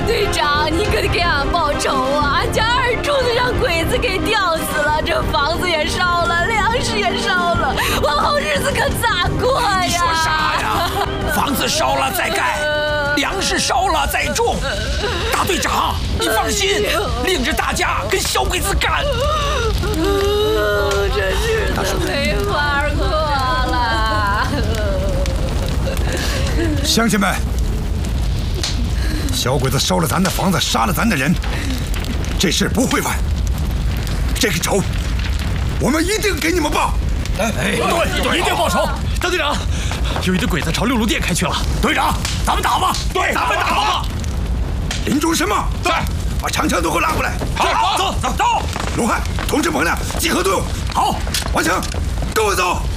队长，你可得给俺报仇啊！俺家二柱子让鬼子给吊死了，这房子也烧了，粮食也烧了，往后日子可咋过呀？ 你说啥呀？房子烧了再盖，粮食烧了再种。大队长，你放心，领着大家跟小鬼子干。 这日子没法过了。 乡亲们，小鬼子烧了咱的房子，杀了咱的人，这事不会完。这个仇，我们一定给你们报。 对，一定报仇。大队长，有一堆鬼子朝六路店开去了。 队长，咱们打吧。 对，咱们打吧。 林中什么？ 在， 把长枪都给我拉过来。 好，走。 龙汉，同志们俩集合队伍。 好， 王强，跟我走。